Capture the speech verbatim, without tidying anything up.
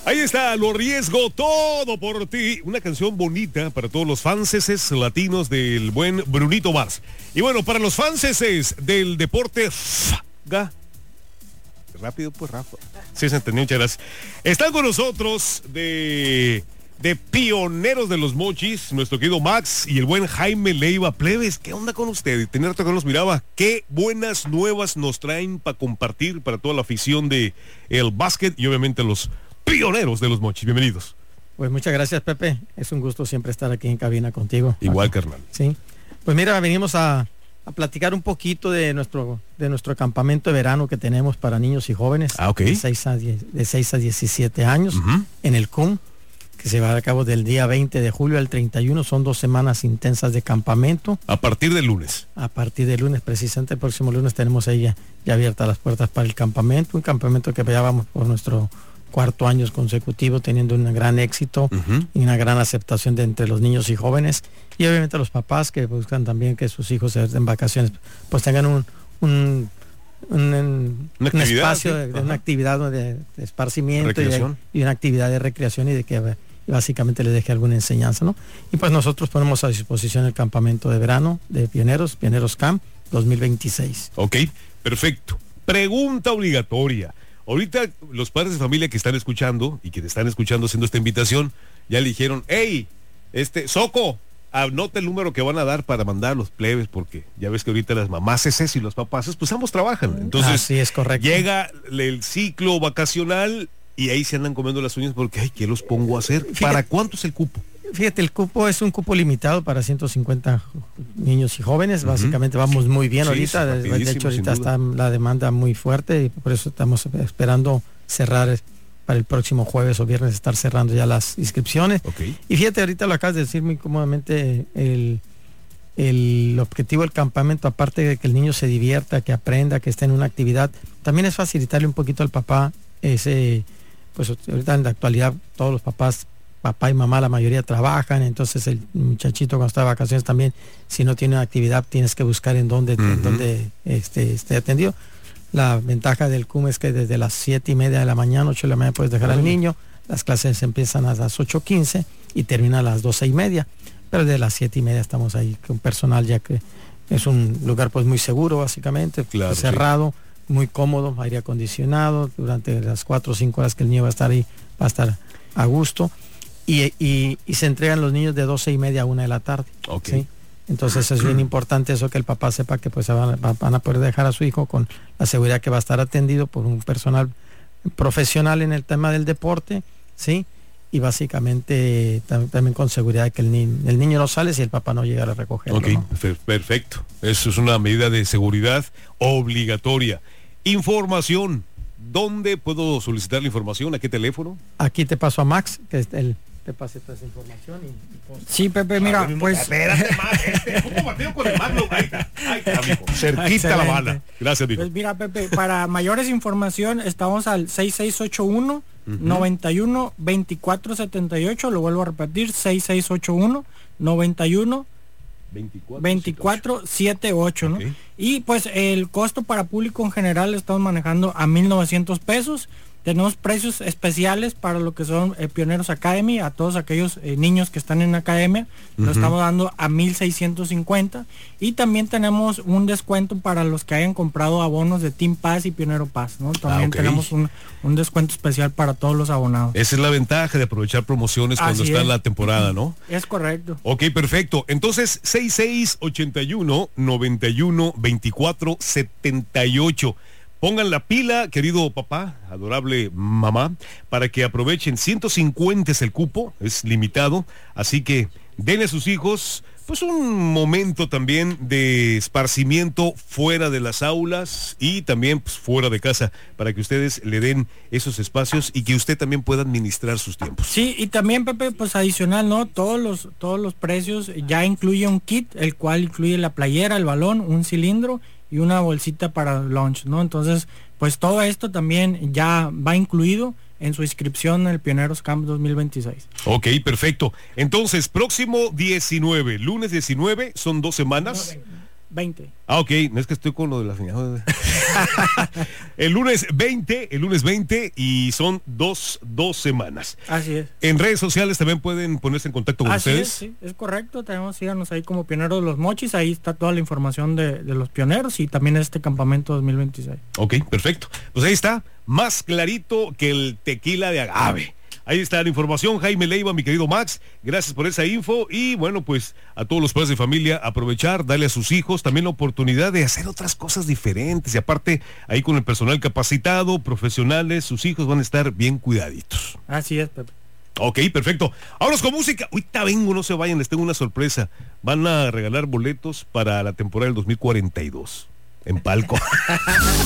Ahí está, lo arriesgo todo por ti. Una canción bonita para todos los fanses latinos del buen Brunito Mars. Y bueno, para los fanses del deporte Faga. Rápido, pues, Rafa. Sí, se entendió, muchas gracias. Están con nosotros de, de pioneros de los mochis, nuestro querido Max y el buen Jaime Leiva. Plebes, ¿qué onda con usted? Tenía rato que no los miraba. Qué buenas nuevas nos traen para compartir para toda la afición de el básquet y obviamente los pioneros de los mochis. Bienvenidos. Pues muchas gracias, Pepe. Es un gusto siempre estar aquí en cabina contigo. Igual, carnal. Sí. Pues mira, venimos a, a platicar un poquito de nuestro de nuestro campamento de verano que tenemos para niños y jóvenes. Ah, ok. De seis a diecisiete años, uh-huh, en el C U M, que se va a cabo del día veinte de julio al treinta y uno. Son dos semanas intensas de campamento. A partir del lunes. A partir del lunes, precisamente el próximo lunes tenemos ahí ya, ya abiertas las puertas para el campamento. Un campamento que ya vamos por nuestro cuarto año consecutivo teniendo un gran éxito, uh-huh, y una gran aceptación de entre los niños y jóvenes, y obviamente los papás que buscan también que sus hijos en vacaciones pues tengan un un, un, un espacio, ¿sí?, de, de una actividad de, de esparcimiento y, de, y una actividad de recreación y de que básicamente les deje alguna enseñanza, ¿no? Y pues nosotros ponemos a disposición el campamento de verano de Pioneros, Pioneros Camp dos mil veintiséis. Ok, perfecto. Pregunta obligatoria. Ahorita los padres de familia que están escuchando y que te están escuchando haciendo esta invitación, ya le dijeron, hey, este, Soco, anota el número que van a dar para mandar a los plebes, porque ya ves que ahorita las mamás eses y los papás, pues ambos trabajan. Entonces, así es, correcto. Llega el ciclo vacacional y ahí se andan comiendo las uñas porque, ay, ¿qué los pongo a hacer? Fíjate, ¿para cuánto es el cupo? Fíjate, el cupo es un cupo limitado para ciento cincuenta niños y jóvenes. Uh-huh. Básicamente vamos muy bien, sí, ahorita. De hecho, ahorita está la demanda muy fuerte y por eso estamos esperando cerrar para el próximo jueves o viernes, estar cerrando ya las inscripciones. Okay. Y fíjate, ahorita lo acabas de decir muy cómodamente, el, el objetivo del campamento, aparte de que el niño se divierta, que aprenda, que esté en una actividad, también es facilitarle un poquito al papá ese, pues ahorita en la actualidad todos los papás, papá y mamá, la mayoría trabajan, entonces el muchachito cuando está de vacaciones también, si no tiene una actividad, tienes que buscar en dónde, uh-huh, en dónde este, esté atendido. La ventaja del C U M es que desde las siete y media de la mañana, ocho de la mañana puedes dejar, uh-huh, al niño. Las clases empiezan a las ocho quince y terminan a las doce y media, pero de las siete y media estamos ahí con personal, ya que es un lugar pues muy seguro, básicamente, claro, cerrado, sí, muy cómodo, aire acondicionado. Durante las cuatro o cinco horas que el niño va a estar ahí, va a estar a gusto. Y, y, y se entregan los niños de doce y media a una de la tarde. Okay. ¿Sí? Entonces es bien importante eso, que el papá sepa que pues van, van a poder dejar a su hijo con la seguridad que va a estar atendido por un personal profesional en el tema del deporte, ¿sí? Y básicamente tam, también con seguridad de que el, ni el niño no sale si el papá no llega a recogerlo. Ok, ¿no? Perfecto. Eso es una medida de seguridad obligatoria. Información. ¿Dónde puedo solicitar la información? ¿A qué teléfono? Aquí te paso a Max, que es el... te pase toda esa información y, y sí, Pepe, mira, ah, pues espérate, Max, este, ¿cómo bateo con el Magno? Ahí está, ahí está, amigo. Cerquita excelente. La bala. Gracias, amigo. Pues mira, Pepe, para mayores información estamos al seis seis ocho uno, uh-huh, noventa y uno, veinticuatro setenta y ocho, lo vuelvo a repetir, seis seis ocho uno, noventa y uno, veinticuatro setenta y ocho, ¿no? Okay. Y pues el costo para público en general estamos manejando a mil novecientos pesos. Tenemos precios especiales para lo que son eh, Pioneros Academy, a todos aquellos eh, niños que están en academia, uh-huh, lo estamos dando a mil seiscientos cincuenta, y también tenemos un descuento para los que hayan comprado abonos de Team Pass y Pionero Pass, ¿no? También ah, okay, tenemos un, un descuento especial para todos los abonados. Esa es la ventaja de aprovechar promociones cuando Así está es. La temporada, ¿no? Es correcto. Ok, perfecto. Entonces, seis seis ocho uno, noventa y uno, veinticuatro setenta y ocho. Pongan la pila, querido papá, adorable mamá, para que aprovechen. ciento cincuenta es el cupo, es limitado, así que denle a sus hijos pues un momento también de esparcimiento fuera de las aulas y también pues, fuera de casa, para que ustedes le den esos espacios y que usted también pueda administrar sus tiempos. Sí, y también, Pepe, pues adicional, ¿no? Todos los, todos los precios ya incluye un kit, el cual incluye la playera, el balón, un cilindro y una bolsita para lunch, ¿no? Entonces, pues todo esto también ya va incluido en su inscripción en el Pioneros Camp dos mil veintiséis. Ok, perfecto. Entonces, próximo diecinueve, lunes diecinueve, son dos semanas. veinte. Ah, ok, no es que estoy con lo de la señal. El lunes veinte, el lunes veinte y son dos, dos semanas. Así es. En redes sociales también pueden ponerse en contacto con Así ustedes. Es, sí, es correcto, tenemos, síganos ahí como Pioneros de los Mochis, ahí está toda la información de, de los pioneros y también este campamento dos mil veintiséis. Ok, perfecto. Pues ahí está, más clarito que el tequila de agave. Ahí está la información, Jaime Leiva, mi querido Max, gracias por esa info y bueno, pues a todos los padres de familia aprovechar, darle a sus hijos también la oportunidad de hacer otras cosas diferentes y aparte ahí con el personal capacitado, profesionales, sus hijos van a estar bien cuidaditos. Así es, Pepe. Ok, perfecto. Vámonos con música. Ahorita vengo, no se vayan, les tengo una sorpresa. Van a regalar boletos para la temporada del dos mil cuarenta y dos en palco.